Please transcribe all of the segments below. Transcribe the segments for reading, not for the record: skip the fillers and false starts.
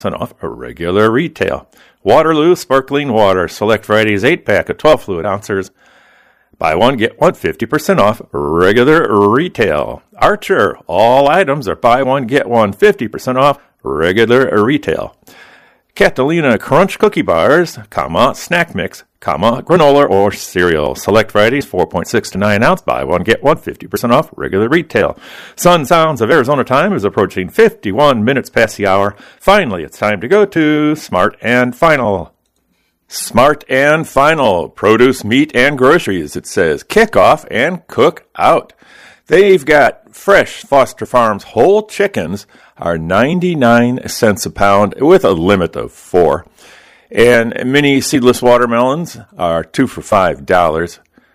off a regular retail. Waterloo Sparkling Water, select varieties, 8-pack of 12 fluid ounces. Buy one, get one, 50% off regular retail. Archer, all items are buy one, get one, 50% off regular retail. Catalina Crunch Cookie Bars, snack mix, granola or cereal. Select varieties, 4.6 to 9 ounce. Buy one, get one, 50% off regular retail. Sun Sounds of Arizona time is approaching 51 minutes past the hour. Finally, it's time to go to Smart and Final. Smart and Final, produce, meat, and groceries. It says kick off and cook out. They've got fresh Foster Farms whole chickens are 99 cents a pound with a limit of 4. And mini seedless watermelons are 2 for $5.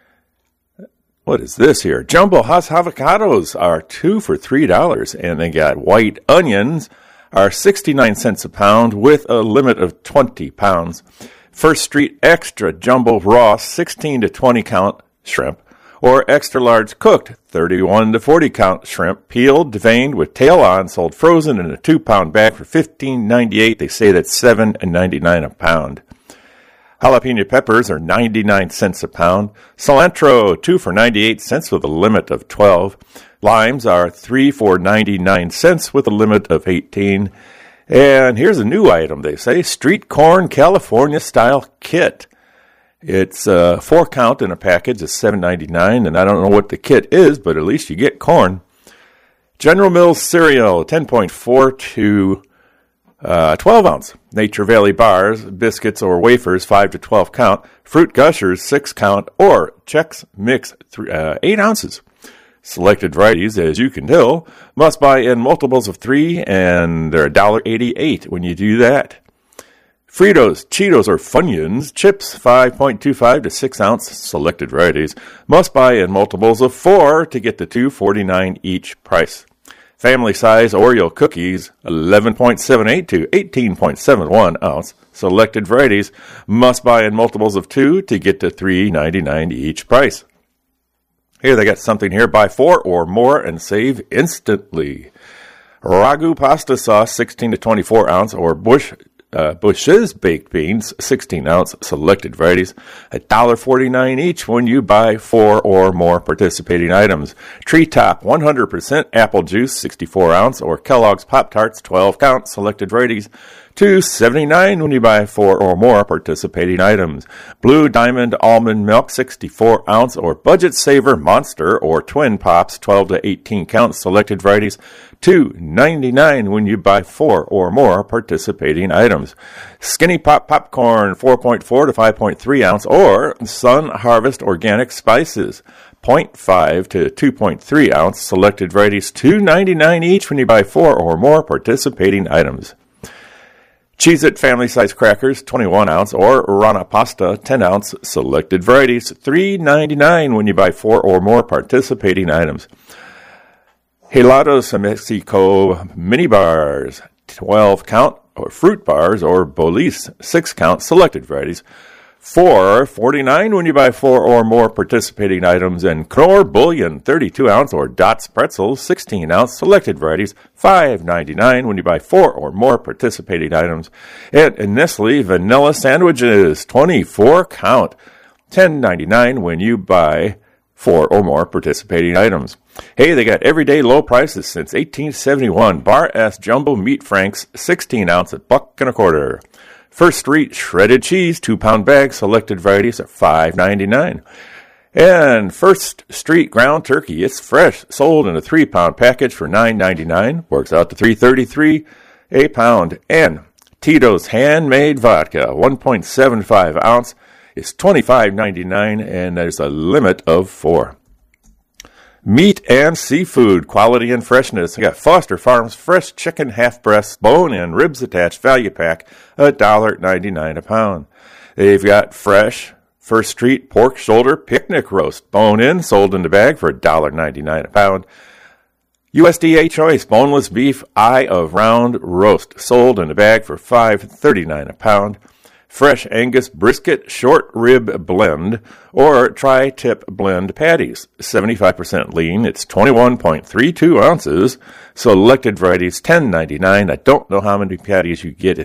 What is this here? Jumbo Hass avocados are 2 for $3. And they got white onions are 69 cents a pound with a limit of 20 pounds. First Street Extra Jumbo Raw 16 to 20 count shrimp, or extra large cooked 31 to 40 count shrimp, peeled, veined with tail on, sold frozen in a 2-pound bag for $15.98. They say that's $7.99 a pound. Jalapeno peppers are 99 cents a pound. Cilantro 2 for 98 cents with a limit of 12. Limes are 3 for 99 cents with a limit of 18. And here's a new item, they say, Street Corn California Style Kit. It's 4 count in a package. It's $7.99, and I don't know what the kit is, but at least you get corn. General Mills cereal, 10.4 to 12 ounce. Nature Valley bars, biscuits or wafers, 5 to 12 count. Fruit Gushers, 6 count, or Chex Mix, 8 ounces. Selected varieties, as you can tell, must buy in multiples of 3, and they're $1.88 when you do that. Fritos, Cheetos, or Funyuns, chips, 5.25 to 6 ounce. Selected varieties must buy in multiples of 4 to get the $2.49 each price. Family size Oreo cookies, 11.78 to 18.71 ounce. Selected varieties must buy in multiples of 2 to get to $3.99 each price. Here they got something here. Buy 4 or more and save instantly. Ragu pasta sauce, 16 to 24 ounce, or Bush's baked beans, 16 ounce. Selected varieties, $1.49 each when you buy 4 or more participating items. Treetop 100% apple juice, 64 ounce, or Kellogg's Pop-Tarts, 12 count. Selected varieties, $2.79 when you buy 4 or more participating items. Blue Diamond almond milk, 64 ounce, or Budget Saver Monster or Twin Pops, 12 to 18 count. Selected varieties, $2.99 when you buy 4 or more participating items. Skinny Pop popcorn, 4.4 to 5.3 ounce, or Sun Harvest organic spices, 0.5 to 2.3 ounce. Selected varieties, $2.99 each when you buy 4 or more participating items. Cheez-It family size crackers, 21 ounce, or Rana pasta, 10 ounce. Selected varieties, $3.99 when you buy 4 or more participating items. Helados Mexico mini bars, 12 count, or fruit bars, or Bolis, 6 count. Selected varieties, $4.49 when you buy 4 or more participating items. And Knorr Bullion, 32 ounce, or Dots Pretzels, 16 ounce. Selected varieties, $5.99 when you buy 4 or more participating items. And Nestle Vanilla Sandwiches, 24 count, $10.99 when you buy 4 or more participating items. Hey, they got everyday low prices since 1871. Bar S Jumbo Meat Franks, 16 ounce at $1.25. First Street shredded cheese, 2-pound bag. Selected varieties are $5.99. And First Street ground turkey, it's fresh, sold in a 3-pound package for $9.99. Works out to $3.33 a pound. And Tito's handmade vodka, 1.75 ounce, is $25.99, and there's a limit of 4. Meat and seafood, quality and freshness. I got Foster Farms fresh chicken half breast, bone and ribs attached value pack, $1.99 a pound. They've got fresh First Street pork shoulder picnic roast, bone in, sold in the bag for $1.99 a pound. USDA choice boneless beef eye of round roast, sold in the bag for $5.39 a pound. Fresh Angus Brisket Short Rib Blend, or Tri-Tip Blend Patties. 75% lean. It's 21.32 ounces. Selected varieties, $10.99. I don't know how many patties you get